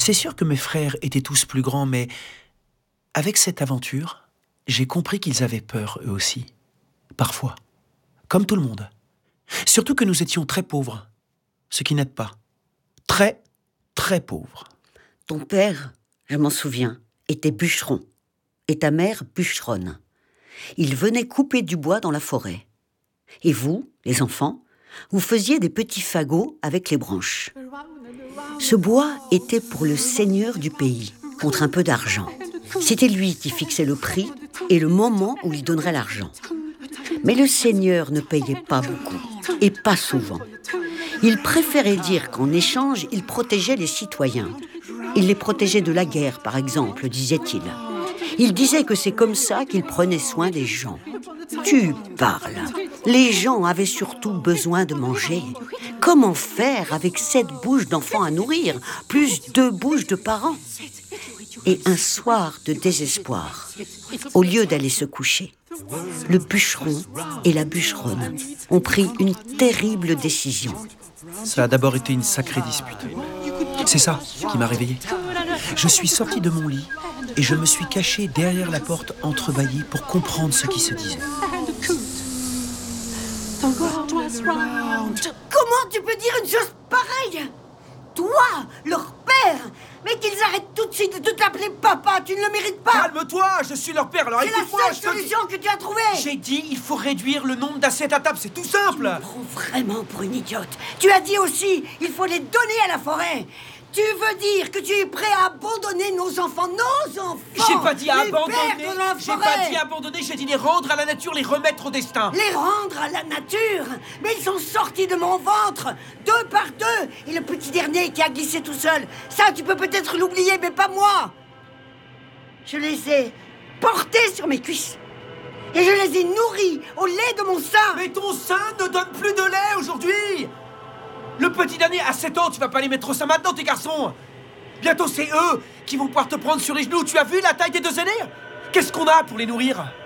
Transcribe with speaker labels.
Speaker 1: C'est sûr que mes frères étaient tous plus grands, mais avec cette aventure, j'ai compris qu'ils avaient peur eux aussi. Parfois. Comme tout le monde. Surtout que nous étions très pauvres. Ce qui n'aide pas. Très, très pauvres.
Speaker 2: Ton père, je m'en souviens, était bûcheron. Et ta mère, bûcheronne. Ils venaient couper du bois dans la forêt. Et vous, les enfants, vous faisiez des petits fagots avec les branches. Ce bois était pour le seigneur du pays, contre un peu d'argent. C'était lui qui fixait le prix et le moment où il donnerait l'argent. Mais le seigneur ne payait pas beaucoup, et pas souvent. Il préférait dire qu'en échange, il protégeait les citoyens. Il les protégeait de la guerre, par exemple, disait-il. Il disait que c'est comme ça qu'il prenait soin des gens. Tu parles. Les gens avaient surtout besoin de manger. Comment faire avec 7 bouches d'enfants à nourrir, plus 2 bouches de parents? Et un soir de désespoir, au lieu d'aller se coucher, le bûcheron et la bûcheronne ont pris une terrible décision.
Speaker 1: Ça a d'abord été une sacrée dispute. C'est ça qui m'a réveillé. Je suis sorti de mon lit et je me suis caché derrière la porte entrebâillée pour comprendre ce qui se disait.
Speaker 3: Comment tu peux dire une chose pareille? Toi, leur père? Mais qu'ils arrêtent tout de suite de t'appeler papa, tu ne le mérites pas.
Speaker 1: Calme-toi, je suis leur père, alors
Speaker 3: C'est la seule solution que tu as trouvée.
Speaker 1: J'ai dit, il faut réduire le nombre d'assiettes à table, c'est tout simple.
Speaker 3: Tu me prends vraiment pour une idiote. Tu as dit aussi, il faut les donner à la forêt. Tu veux dire que tu es prêt à abandonner nos enfants?
Speaker 1: J'ai pas dit à
Speaker 3: les
Speaker 1: abandonner.
Speaker 3: pères de la
Speaker 1: J'ai
Speaker 3: forêt.
Speaker 1: pas dit abandonner, j'ai dit les rendre à la nature, les remettre au destin.
Speaker 3: Les rendre à la nature? Mais ils sont sortis de mon ventre, 2 par 2. Et le petit dernier qui a glissé tout seul, ça tu peux peut-être l'oublier, mais pas moi. Je les ai portés sur mes cuisses. Et je les ai nourris au lait de mon sein.
Speaker 1: Mais ton sein ne donne plus de lait aujourd'hui. Le petit dernier a 7 ans, tu vas pas les mettre au sein maintenant, tes garçons. Bientôt c'est eux qui vont pouvoir te prendre sur les genoux. Tu as vu la taille des 2 aînés? Qu'est-ce qu'on a pour les nourrir?